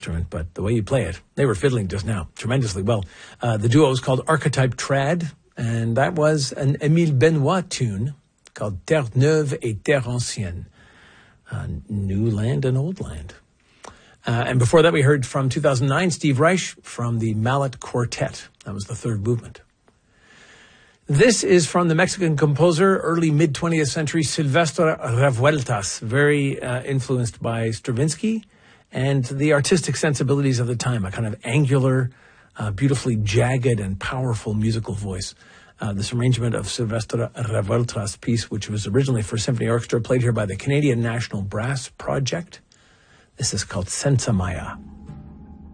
instrument, but the way you play it, they were fiddling just now tremendously well. The duo is called Archetype Trad, and that was an Émile Benoit tune called Terre Neuve et Terre Ancienne, New Land and Old Land. And before that, we heard from 2009, Steve Reich from the Mallet Quartet. That was the third movement. This is from the Mexican composer, early mid-20th century, Silvestre Revueltas, very influenced by Stravinsky and the artistic sensibilities of the time, a kind of angular, beautifully jagged and powerful musical voice. This arrangement of Silvestre Revueltas' piece, which was originally for symphony orchestra, played here by the Canadian National Brass Project. This is called Senza Maya.